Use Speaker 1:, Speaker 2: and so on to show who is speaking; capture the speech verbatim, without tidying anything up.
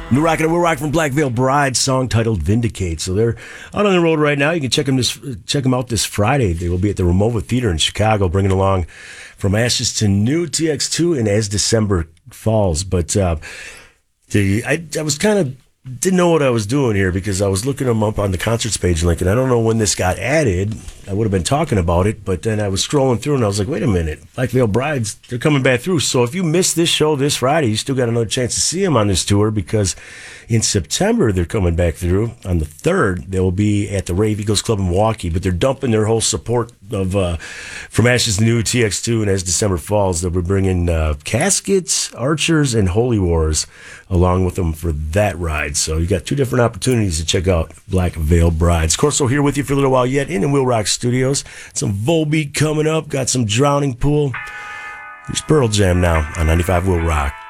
Speaker 1: New Rock and Will Rock from Black Veil Bride, song titled Vindicate. So they're out on the road right now. You can check them this check them out this Friday. They will be at the Ramova Theater in Chicago, bringing along From Ashes to New T X two and As December Falls. But uh, the, I, I was kind of didn't know what I was doing here because I was looking them up on the concerts page, Link, and I don't know when this got added. I would have been talking about it, but then I was scrolling through and I was like, wait a minute, Black Veil Brides, they're coming back through. So if you missed this show this Friday, you still got another chance to see them on this tour because in September they're coming back through. On the third, they will be at the Rave Eagles Club in Milwaukee, but they're dumping their whole support of uh, From Ashes to New, T X two, and As December Falls. They'll be bringing uh, Caskets, Archers, and Holy Wars along with them for that ride. So you got two different opportunities to check out Black Veil Brides. Corso here with you for a little while yet in the Will Rock Studios. Some Volbeat coming up. Got some Drowning Pool. Here's Pearl Jam now on ninety-five Will Rock.